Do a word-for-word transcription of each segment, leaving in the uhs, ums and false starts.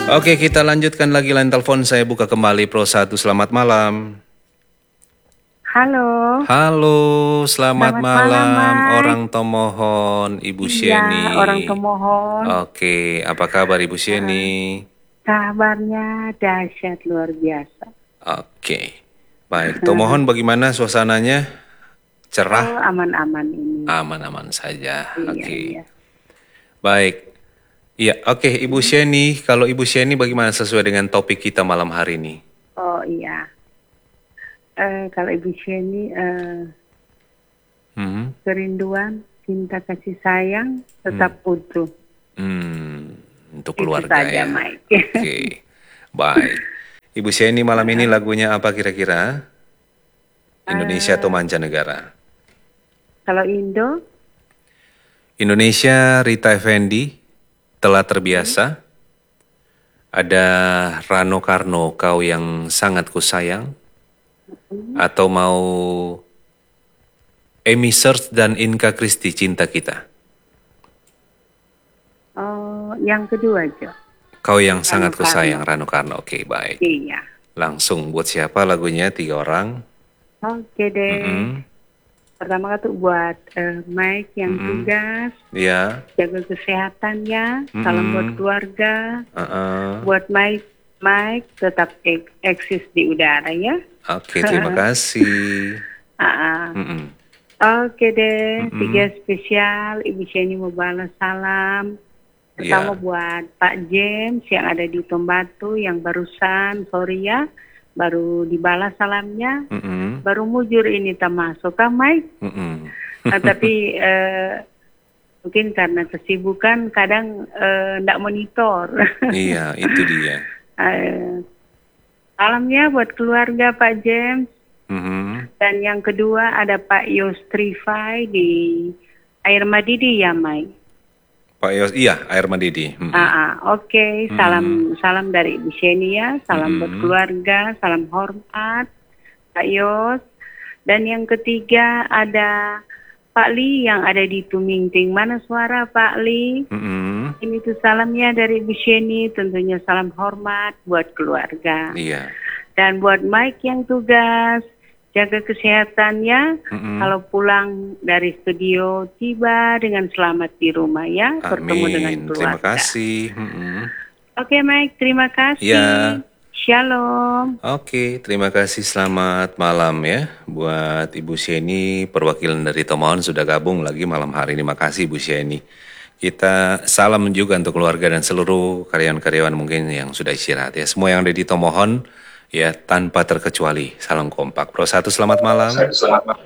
Oke, kita lanjutkan lagi line telepon. Saya buka kembali Pro satu. Selamat malam. Halo. Halo, selamat, Selamat malam, malam, Mike. orang Tomohon, Ibu Iya, Sheni. orang Tomohon. Oke, apa kabar Ibu Sheni? Kabarnya dahsyat luar biasa. Oke, baik. Tomohon bagaimana suasananya? Oh, Cerah? aman-aman ini. Aman-aman saja. Iya, Oke, iya. baik. Iya, oke Ibu Sheni. Kalau Ibu Sheni bagaimana sesuai dengan topik kita malam hari ini? Oh iya. Eh, kalau Ibu Sheni, eh, Hmm, kerinduan, cinta kasih sayang tetap utuh. hmm, untuk Itu keluarga saja, ya. Mike. Oke, baik. Ibu Sheni malam ini lagunya apa kira-kira? Indonesia atau Eh, mancanegara? kalau Indo, Indonesia, Rita Effendy, Telah Terbiasa. Ada Rano Karno, Kau Yang Sangat Kusayang. Atau mau Amy Search dan Inka Christie, Cinta Kita. oh, yang kedua aja. Kau Yang Sangat Rano Kusayang, Karno. Rano Karno. Oke, baik. Iya. Langsung buat siapa lagunya? Tiga orang. Oke deh. Mm-mm. Pertama tuh buat eh, Mike yang Mm-mm. tugas, Ya. jaga kesehatan ya, salam Mm-mm. buat keluarga, Uh-uh. buat Mike, Mike tetap ek- eksis di udara ya. Oke, terima kasih. Ah, ah. Mm-mm. Oke deh, Mm-mm. tiga spesial, Ibu Sheni mau balas salam. Pertama Ya. buat Pak James yang ada di Tombatu yang barusan, sorry ya, baru dibalas salamnya. Mm-mm. Baru mujur ini tak masuk kan Mike? Mm-mm. Nah, tapi eh, mungkin karena kesibukan kadang tidak monitor. Iya, itu dia. Eh, salamnya buat keluarga Pak James. Mhm. Dan yang kedua ada Pak Yostrify di Air Madidi ya Mike. Pak Yos, iya, Air Madidi. Mhm. Ah, ah, Oke, salam salam dari Ibu Sheni ya, salam buat Mm-mm. keluarga, salam hormat Pak Yos. Dan yang ketiga ada Pak Li yang ada di Tumingting. Mana suara Pak Li? Mhm. Ini tuh salamnya dari Ibu Sheni, tentunya salam hormat buat keluarga. Iya. Dan buat Mike yang tugas, jaga kesehatannya. Mm-mm. Kalau pulang dari studio, tiba dengan selamat di rumah ya, bertemu dengan Amin. keluarga. Terima kasih. Mhm. Oke Mike, terima kasih. Ya. Shalom. Oke, terima kasih. Selamat malam ya buat Ibu Sheni, perwakilan dari Tomohon sudah gabung lagi malam hari ini. Makasih Ibu Sheni. Kita salam juga untuk keluarga dan seluruh karyawan-karyawan mungkin yang sudah istirahat ya. Semua yang ada di Tomohon ya tanpa terkecuali. Salam kompak. Pro satu, selamat malam. Selamat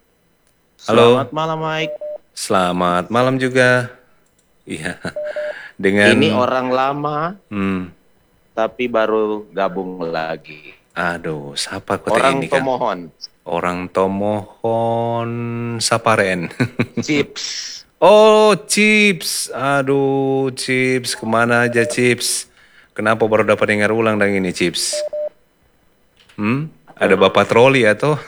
Halo. Selamat malam, Mike. Selamat malam juga. Iya. Dengan Ini orang lama, hmm, tapi baru gabung lagi. aduh, siapa kota Orang ini kan? Tomohon, Orang Tomohon Saparen. Chips. Oh, Chips. Aduh, Chips. Kemana aja, Chips? Kenapa baru dapat dengar ulang dan ini, Chips? Hmm? Ada bapak troli atau?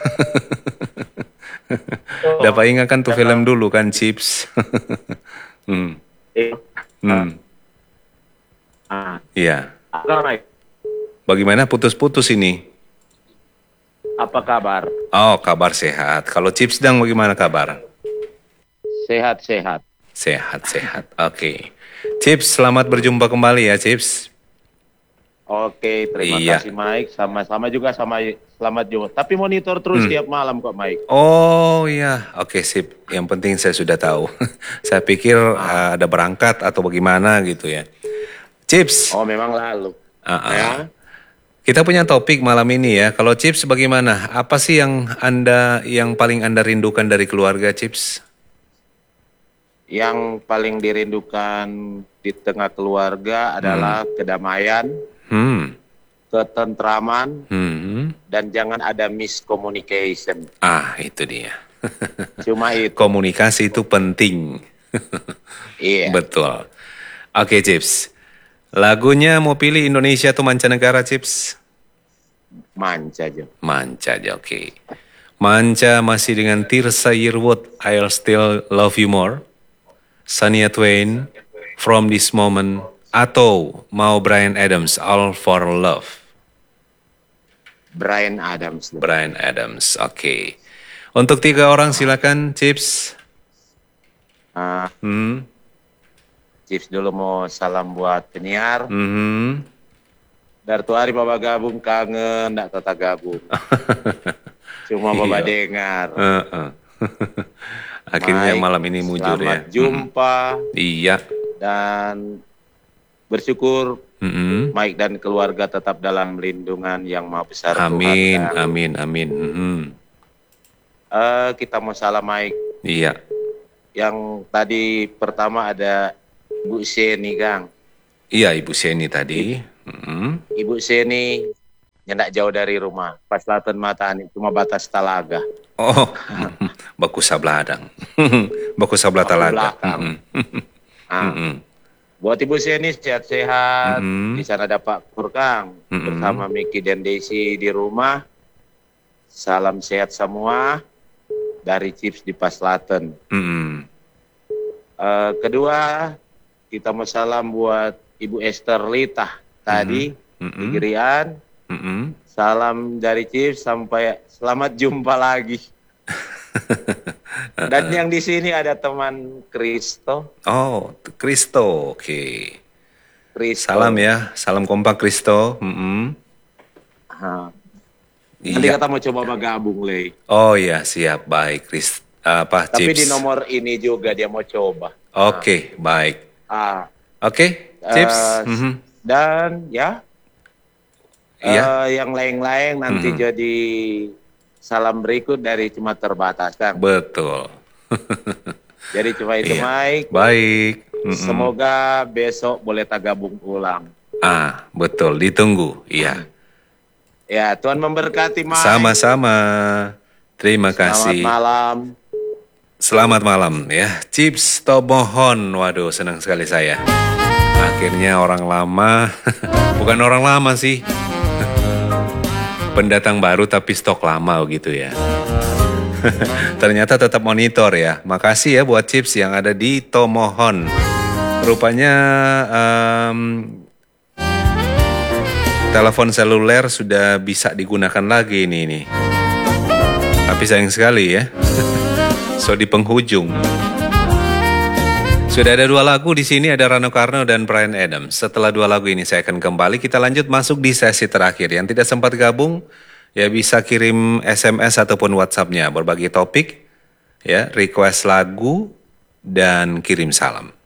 Dapat ingatkan tuh film dulu kan, Chips? hmm. Eh, Hmm. ah, Iya. halo, Mike. Bagaimana putus-putus ini? Apa kabar? Oh, kabar sehat. Kalau Chips dang bagaimana kabar? Sehat-sehat. Sehat-sehat. Oke. Chips, selamat berjumpa kembali ya, Chips. Oke, terima Iya. kasih, Mike. Sama-sama juga sama selamat jumpa. Tapi monitor terus Hmm. tiap malam kok, Mike. Oh iya, oke sip. Yang penting saya sudah tahu. Saya pikir uh, ada berangkat atau bagaimana gitu ya. Chips, Oh, memang lalu. uh, uh, Ya. kita punya topik malam ini ya. Kalau Chips bagaimana? Apa sih yang anda, yang paling anda rindukan dari keluarga, Chips? Yang paling dirindukan di tengah keluarga adalah kedamaian, Hmm, ketentraman, hmm. dan jangan ada miscommunication. Ah, itu dia. Cuma itu. Komunikasi itu penting. Iya. Betul. Oke, Chips. Lagunya mau pilih Indonesia atau mancanegara, Chips? Manca aja. Manca aja, oke. Manca masih dengan Tirsa Yearwood, I'll Still Love You More. Shania Twain, From This Moment, Atau mau Bryan Adams, All for Love? Bryan Adams. Bryan Adams, oke. Okay. Untuk tiga orang silakan, Chips. Uh, Hmm. Chips dulu mau salam buat penyiar. Hmm. Dari tuh hari Bapak gabung kangen, ndak tata gabung. Cuma Bapak Iya. dengar. Uh -uh. Akhirnya Mike, malam ini mujur ya. selamat jumpa. Hmm. Iya. Dan bersyukur Hmm. Mike dan keluarga tetap dalam lindungan yang maha besar Amin, Tuhan. Dan, amin, amin. Hmm. uh, kita mau salam Mike. Iya. Yang tadi pertama ada Bu Seni, Kang. Iya, Ibu Seni tadi. Hmm. Ibu Seni nyendak jauh dari rumah. Pas Selatan Matani, cuma batas Talaga. Oh, baku sabladang. Baku sabla Baku talaga. belakang. Mm-mm. Ah, Mm-mm. buat Ibu Seni sehat-sehat. Mm-mm. Di sana ada Pak Pur, Kang. Mm-mm. Bersama Miki dan Desi di rumah. Salam sehat semua dari Chips di Paslaten. Mm-mm. Uh, kedua, kita mau salam buat Ibu Esther Litah tadi Mm-mm. di Gerian. Mm-mm. Salam dari Chips sampai selamat jumpa lagi. Dan yang di sini ada teman Kristo. Oh, Kristo, oke. Kristo. Salam ya, salam kompak Kristo. Mm-mm. Ha. Nanti Iya. kata mau coba bergabung, Lei. Oh iya, siap, baik, Kris. Apa, Tapi Chips? di nomor ini juga dia mau coba. Oke, baik. Ah, Oke, Chips. eh, Mhm. Dan ya, Iya, eh, yang lain-lain nanti Mhm. jadi salam berikut dari cuma terbatas, Kang. betul. Jadi cuma itu, Iya. Mike. Baik. Mm-mm. Semoga besok boleh tak gabung ulang. Ah, betul, ditunggu. Iya. Ya, Tuhan memberkati, Mike. Sama-sama. Terima Selamat kasih. malam. Selamat malam ya. Chips Tomohon. Waduh, senang sekali saya. Akhirnya orang lama, bukan orang lama sih. Pendatang baru tapi stok lama gitu ya. Ternyata tetap monitor ya. Makasih ya buat Chips yang ada di Tomohon. Rupanya em, telepon seluler sudah bisa digunakan lagi ini nih. Tapi sayang sekali ya. So di penghujung. Sudah ada dua lagu di sini, ada Rano Karno dan Bryan Adams. Setelah dua lagu ini saya akan kembali, kita lanjut masuk di sesi terakhir. Yang tidak sempat gabung, ya bisa kirim S M S ataupun WhatsApp-nya berbagi topik, ya request lagu dan kirim salam.